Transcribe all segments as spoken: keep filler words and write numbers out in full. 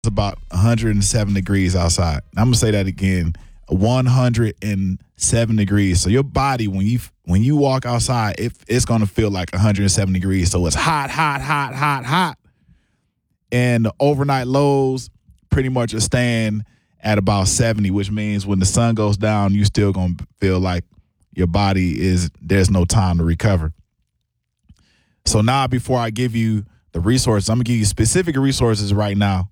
about one hundred seven degrees outside. I'm gonna say that again. one hundred seven degrees. So your body, when you when you walk outside, it, it's gonna feel like one hundred seven degrees. So it's hot, hot, hot, hot, hot. And the overnight lows pretty much are staying at about seventy, which means when the sun goes down, you still gonna feel like your body is there's no time to recover. So now, before I give you the resources, I'm gonna give you specific resources right now.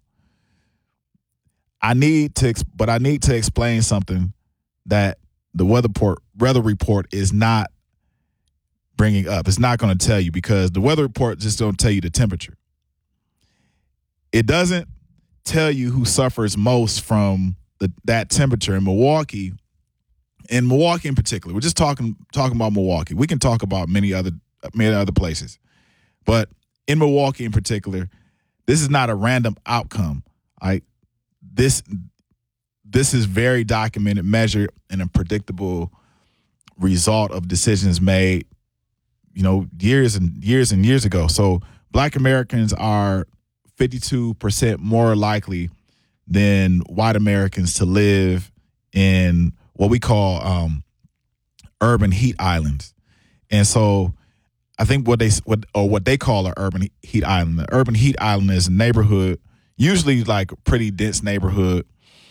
I need to, but I need to explain something that the weather report, weather report is not bringing up. It's not going to tell you because the weather report just don't tell you the temperature. It doesn't tell you who suffers most from the, that temperature in Milwaukee. In Milwaukee, in particular, we're just talking talking about Milwaukee. We can talk about many other many other places, but in Milwaukee, in particular, this is not a random outcome. I. This this is very documented, measured, and a predictable result of decisions made, you know, years and years and years ago. So Black Americans are fifty-two percent more likely than white Americans to live in what we call um, urban heat islands. And so I think what they what or what they call an urban heat island. The urban heat island is a neighborhood, usually like a pretty dense neighborhood,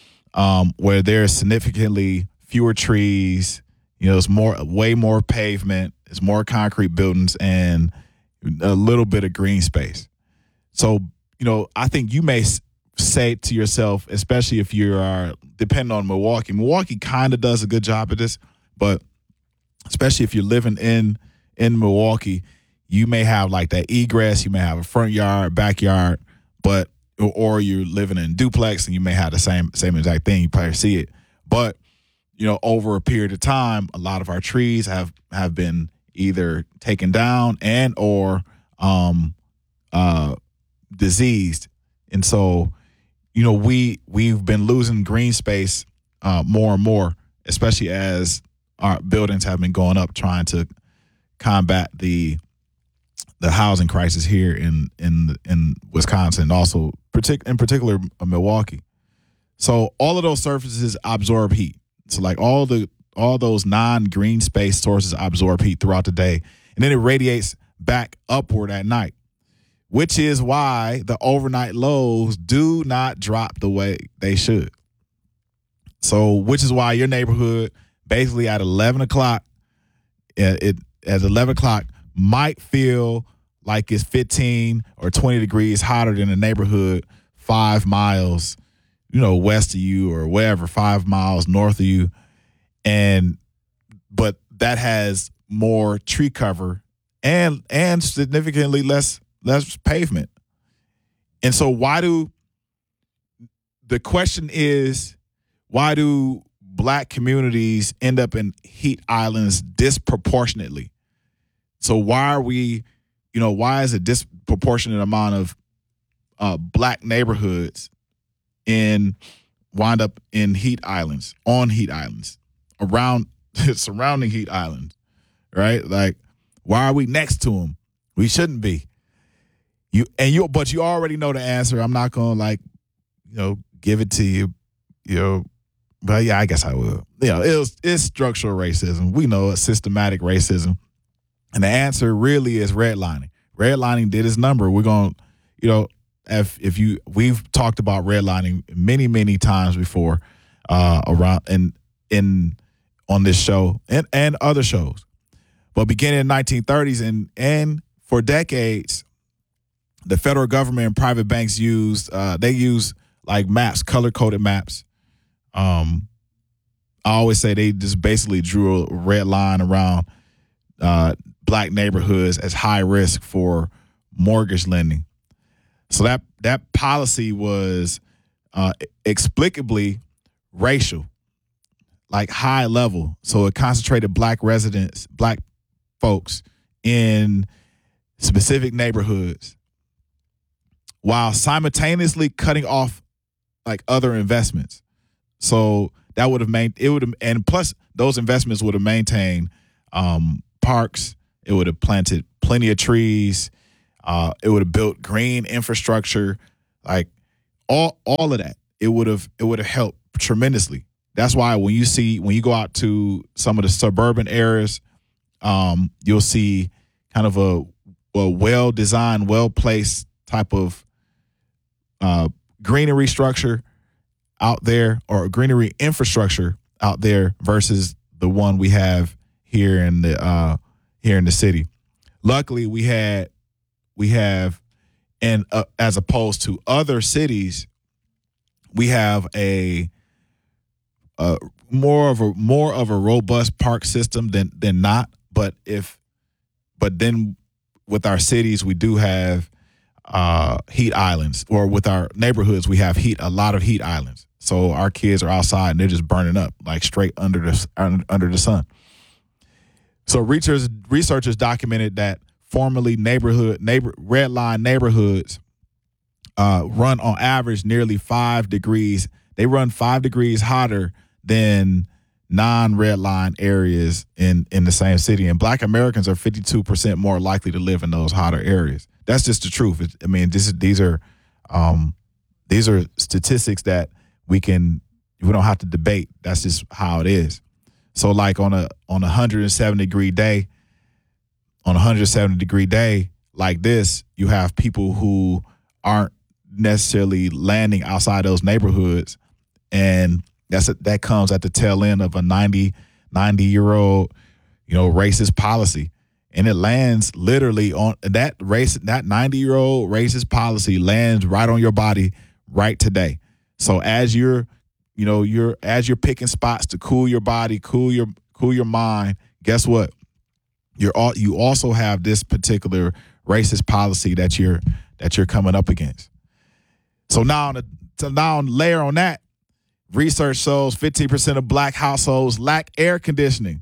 um, where there's significantly fewer trees. You know, there's more, way more pavement, there's more concrete buildings, and a little bit of green space. So, you know, I think you may say to yourself, especially if you are depending on Milwaukee. Milwaukee kind of does a good job of this, but especially if you're living in in Milwaukee, you may have like that egress, you may have a front yard, backyard, but or you're living in a duplex and you may have the same same exact thing. You probably see it. But, you know, over a period of time, a lot of our trees have, have been either taken down and or um, uh, diseased. And so, you know, we, we've been losing green space uh, more and more, especially as our buildings have been going up trying to combat the the housing crisis here in in in Wisconsin, and also partic- in particular uh, Milwaukee. So all of those surfaces absorb heat. So like all the all those non-green space sources absorb heat throughout the day, and then it radiates back upward at night, which is why the overnight lows do not drop the way they should. So which is why your neighborhood basically at eleven o'clock, it, it at eleven o'clock might feel like it's fifteen or twenty degrees hotter than the neighborhood five miles, you know, west of you or wherever, five miles north of you. And, but that has more tree cover and, and significantly less, less pavement. And so why do, the question is, why do Black communities end up in heat islands disproportionately? So why are we, you know, why is a disproportionate amount of uh, Black neighborhoods in wind up in heat islands, on heat islands, around surrounding heat islands, right? Like, why are we next to them? We shouldn't be. You and you, but you already know the answer. I'm not gonna like, you know, give it to you, you know. But yeah, I guess I will. You know, it was, it's structural racism. We know it's systematic racism. And the answer really is redlining. Redlining did its number. We're going to, you know, if if you, we've talked about redlining many, many times before uh, around in, in, on this show and, and other shows. But beginning in the nineteen thirties and, and for decades, the federal government and private banks used, uh, they use like maps, color-coded maps. Um, I always say they just basically drew a red line around uh, Black neighborhoods as high risk for mortgage lending. So that that policy was uh, explicably racial, like high level. So it concentrated Black residents, Black folks in specific neighborhoods while simultaneously cutting off like other investments. So that would have made it would have, and plus those investments would have maintained um, parks. It would have planted plenty of trees. Uh, it would have built green infrastructure. Like all all of that, it would have it would have helped tremendously. That's why when you see when you go out to some of the suburban areas, um, you'll see kind of a, a well designed, well placed type of uh, greenery structure out there, or greenery infrastructure out there, versus the one we have here in the uh, here in the city. Luckily, we had we have, and uh, as opposed to other cities, we have a, a more of a more of a robust park system than than not. But if but then with our cities, we do have uh, heat islands, or with our neighborhoods, we have heat a lot of heat islands. So our kids are outside and they're just burning up like straight under the under the sun. So researchers researchers documented that formerly neighborhood neighbor red line neighborhoods uh, run on average nearly five degrees. They run five degrees hotter than non-red line areas in, in the same city. And Black Americans are fifty-two percent more likely to live in those hotter areas. That's just the truth. It, I mean, this is, these are um, these are statistics that we can we don't have to debate. That's just how it is. So like on a on a one hundred seven degree day, on a one hundred seventy degree day like this, you have people who aren't necessarily landing outside those neighborhoods, and that's a, that comes at the tail end of a ninety year old, you know, racist policy, and it lands literally on that race. That ninety year old racist policy lands right on your body right today. So as you're, you know, you're as you're picking spots to cool your body, cool your cool your mind, guess what? You're all you also have this particular racist policy that you're that you're coming up against. So now, to now layer on that, research shows fifteen percent of Black households lack air conditioning.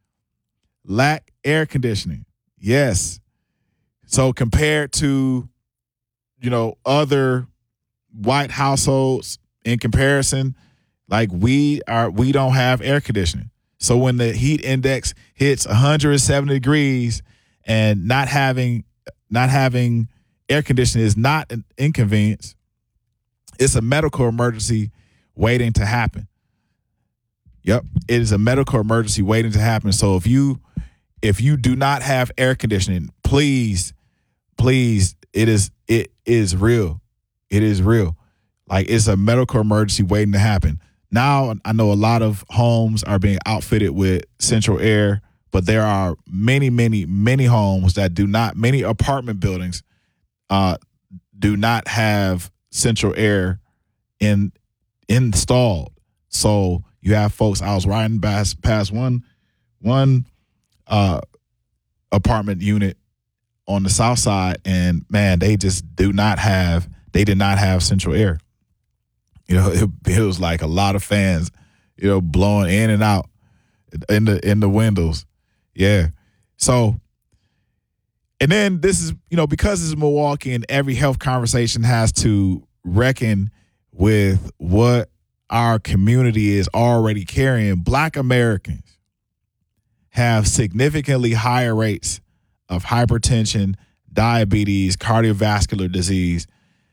Lack air conditioning. Yes. So compared to, you know, other white households, in comparison, like we are, we don't have air conditioning. So when the heat index hits one hundred seventy degrees, and not having not having air conditioning is not an inconvenience, it's a medical emergency waiting to happen. Yep, it is a medical emergency waiting to happen. So if you if you do not have air conditioning, please, please, it is it is real. It is real. Like, it's a medical emergency waiting to happen. Now, I know a lot of homes are being outfitted with central air, but there are many, many, many homes that do not, many apartment buildings uh, do not have central air in installed. So you have folks, I was riding past, past one, one uh, apartment unit on the south side, and man, they just do not have, they did not have central air. You know, it, it was like a lot of fans, you know, blowing in and out in the in the windows. Yeah. So, and then this is, you know, because it's Milwaukee and every health conversation has to reckon with what our community is already carrying, Black Americans have significantly higher rates of hypertension, diabetes, cardiovascular disease.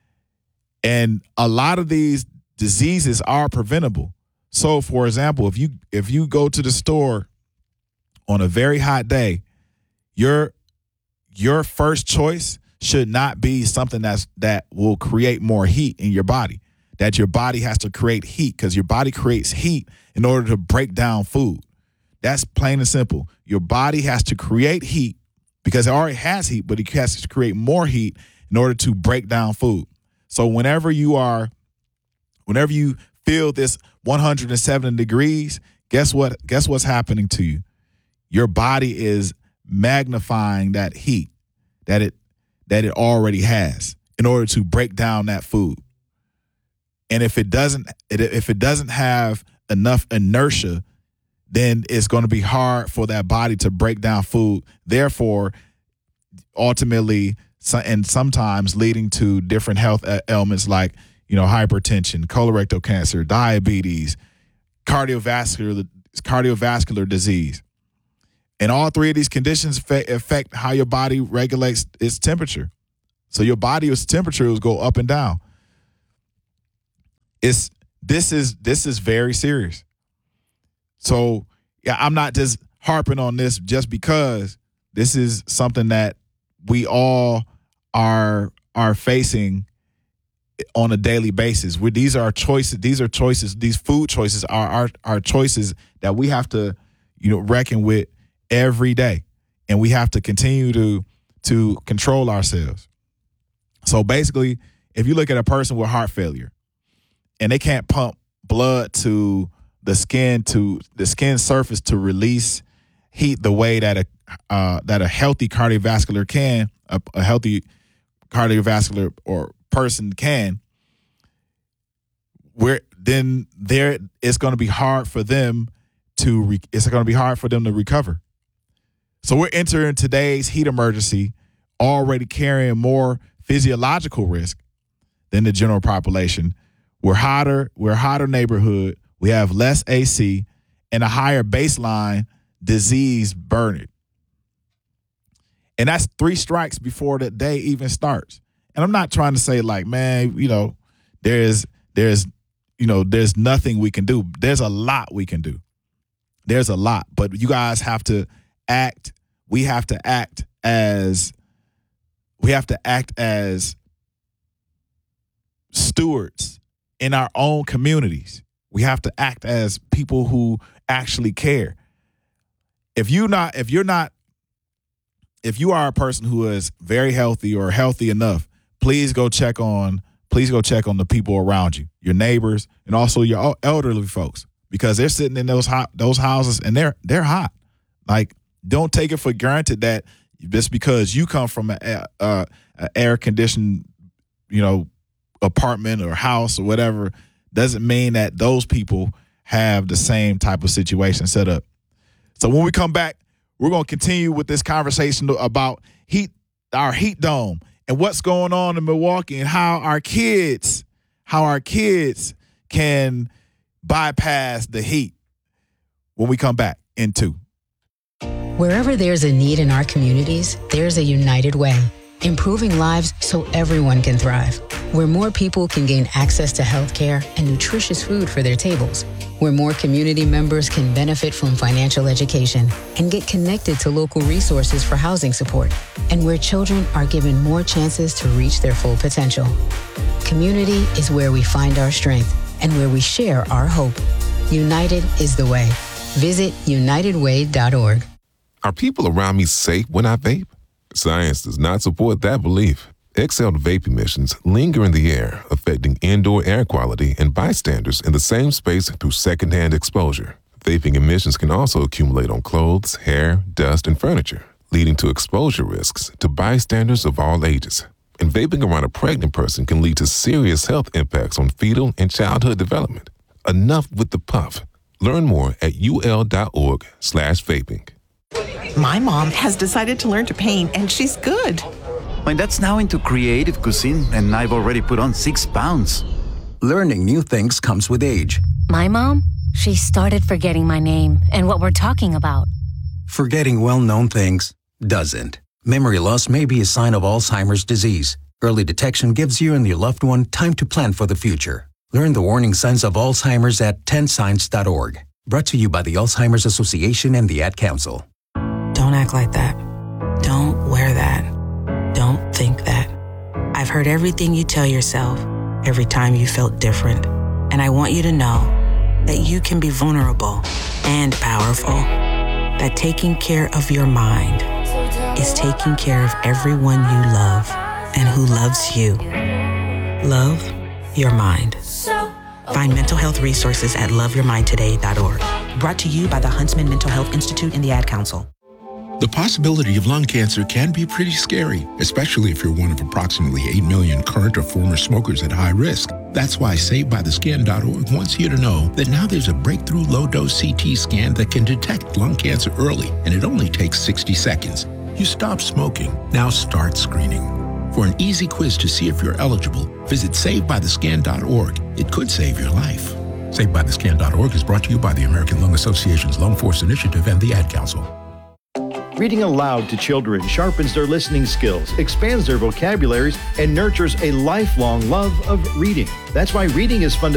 And a lot of these diseases are preventable. So, for example, if you if you go to the store on a very hot day, your your first choice should not be something that's that will create more heat in your body. That your body has to create heat, because your body creates heat in order to break down food. That's plain and simple. Your body has to create heat because it already has heat, but it has to create more heat in order to break down food. So whenever you are Whenever you feel this one hundred seven degrees, guess what? Guess what's happening to you? Your body is magnifying that heat that it that it already has in order to break down that food. And if it doesn't, if it doesn't have enough inertia, then it's going to be hard for that body to break down food. Therefore, ultimately, and sometimes leading to different health ailments like, you know, hypertension, colorectal cancer, diabetes, cardiovascular cardiovascular disease. And all three of these conditions affect how your body regulates its temperature. So your body's temperature will go up and down. it's this is this is very serious. So yeah, I'm not just harping on this just because this is something that we all are are facing on a daily basis. Where these are choices, these are choices, these food choices are our are choices that we have to, you know, reckon with every day, and we have to continue to to control ourselves. So basically, if you look at a person with heart failure and they can't pump blood to the skin to the skin surface to release heat the way that a uh, that a healthy cardiovascular can, a, a healthy cardiovascular or person can, where then there it's going to be hard for them to re, it's going to be hard for them to recover. So we're entering today's heat emergency already carrying more physiological risk than the general population. We're hotter, we're a hotter neighborhood. We have less A C and a higher baseline disease burden. And that's three strikes before the day even starts. And I'm not trying to say like, man, you know, there's, there's, you know, there's nothing we can do. There's a lot we can do. There's a lot, but you guys have to act. We have to act as, we have to act as stewards in our own communities. We have to act as people who actually care. If you not, if you're not, if you are a person who is very healthy or healthy enough, please go check on, please go check on the people around you, your neighbors, and also your elderly folks, because they're sitting in those hot, those houses and they're they're hot. Like, don't take it for granted that just because you come from a, a, a air conditioned, you know, apartment or house or whatever, doesn't mean that those people have the same type of situation set up. So when we come back, we're going to continue with this conversation about heat, our heat dome, and what's going on in Milwaukee, and how our kids, how our kids can bypass the heat when we come back in two. Wherever there's a need in our communities, there's a United Way, improving lives so everyone can thrive. Where more people can gain access to healthcare and nutritious food for their tables. Where more community members can benefit from financial education and get connected to local resources for housing support. And where children are given more chances to reach their full potential. Community is where we find our strength and where we share our hope. United is the way. Visit united way dot org. Are people around me safe when I vape? Science does not support that belief. Exhaled vape emissions linger in the air, affecting indoor air quality and bystanders in the same space through secondhand exposure. Vaping emissions can also accumulate on clothes, hair, dust, and furniture, leading to exposure risks to bystanders of all ages. And vaping around a pregnant person can lead to serious health impacts on fetal and childhood development. Enough with the puff. Learn more at ul.org slash vaping. My mom has decided to learn to paint, and she's good. My dad's now into creative cuisine, and I've already put on six pounds. Learning new things comes with age. My mom, she started forgetting my name and what we're talking about. Forgetting well-known things doesn't. Memory loss may be a sign of Alzheimer's disease. Early detection gives you and your loved one time to plan for the future. Learn the warning signs of Alzheimer's at ten signs dot org. Brought to you by the Alzheimer's Association and the Ad Council. Don't act like that. Don't wear that. Don't think that. I've heard everything you tell yourself every time you felt different. And I want you to know that you can be vulnerable and powerful. That taking care of your mind is taking care of everyone you love and who loves you. Love your mind. Find mental health resources at love your mind today dot org. Brought to you by the Huntsman Mental Health Institute and the Ad Council. The possibility of lung cancer can be pretty scary, especially if you're one of approximately eight million current or former smokers at high risk. That's why Saved by the Skin dot org wants you to know that now there's a breakthrough low-dose C T scan that can detect lung cancer early, and it only takes sixty seconds. You stop smoking, now start screening. For an easy quiz to see if you're eligible, visit Saved by the Skin dot org. It could save your life. Saved by the Skin dot org is brought to you by the American Lung Association's Lung Force Initiative and the Ad Council. Reading aloud to children sharpens their listening skills, expands their vocabularies, and nurtures a lifelong love of reading. That's why reading is fundamental.